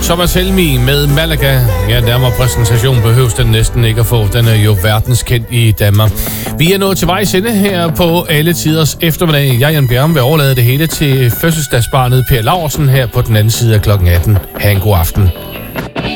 Thomas Helmig med Malaga. Ja, nærmere præsentation behøves den næsten ikke at få. Den er jo verdenskendt i Danmark. Vi er nået til vejs ende her på Alle Tiders Eftermiddag. Jeg, Jan Bjerg, vil overlade det hele til fødselsdagsbarnet Per Laursen her på den anden side af klokken 18. Ha' en god aften.